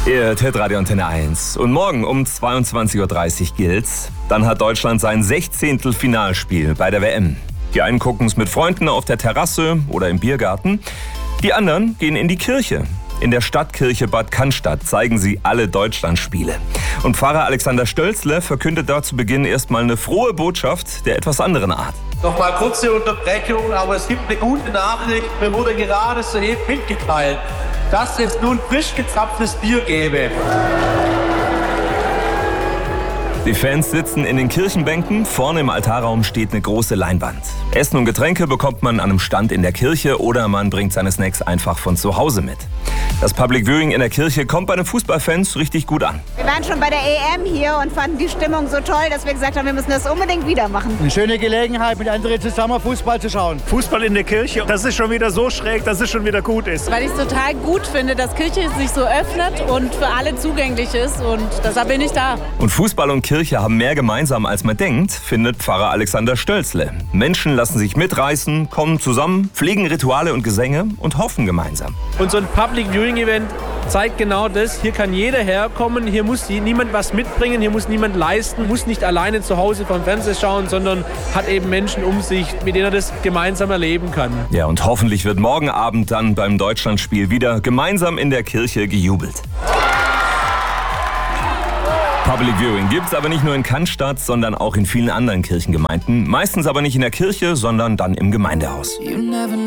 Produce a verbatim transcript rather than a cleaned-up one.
Ihr hört Hitradio Antenne eins. Und morgen um zweiundzwanzig Uhr dreißig gilt's. Dann hat Deutschland sein sechzehnte Finalspiel bei der W M. Die einen gucken es mit Freunden auf der Terrasse oder im Biergarten. Die anderen gehen in die Kirche. In der Stadtkirche Bad Cannstatt zeigen sie alle Deutschlandspiele. Und Pfarrer Alexander Stölzle verkündet da zu Beginn erstmal eine frohe Botschaft der etwas anderen Art. Nochmal kurze Unterbrechung, aber es gibt eine gute Nachricht. Mir wurde gerade soeben mitgeteilt, dass es nun frisch gezapftes Bier gäbe. Die Fans sitzen in den Kirchenbänken, vorne im Altarraum steht eine große Leinwand. Essen und Getränke bekommt man an einem Stand in der Kirche oder man bringt seine Snacks einfach von zu Hause mit. Das Public Viewing in der Kirche kommt bei den Fußballfans richtig gut an. Wir waren schon bei der E M hier und fanden die Stimmung so toll, dass wir gesagt haben, wir müssen das unbedingt wieder machen. Eine schöne Gelegenheit, mit anderen zusammen Fußball zu schauen. Fußball in der Kirche, das ist schon wieder so schräg, dass es schon wieder gut ist. Weil ich es total gut finde, dass Kirche sich so öffnet und für alle zugänglich ist und deshalb bin ich da. Und Fußball und Kirche haben mehr gemeinsam, als man denkt, findet Pfarrer Alexander Stölzle. Menschen lassen sich mitreißen, kommen zusammen, pflegen Rituale und Gesänge und hoffen gemeinsam. Und so ein Public Viewing Event zeigt genau das. Hier kann jeder herkommen, hier muss niemand was mitbringen, hier muss niemand leisten, muss nicht alleine zu Hause vom Fernseher schauen, sondern hat eben Menschen um sich, mit denen er das gemeinsam erleben kann. Ja, und hoffentlich wird morgen Abend dann beim Deutschlandspiel wieder gemeinsam in der Kirche gejubelt. Public Viewing gibt's aber nicht nur in Cannstatt, sondern auch in vielen anderen Kirchengemeinden. Meistens aber nicht in der Kirche, sondern dann im Gemeindehaus.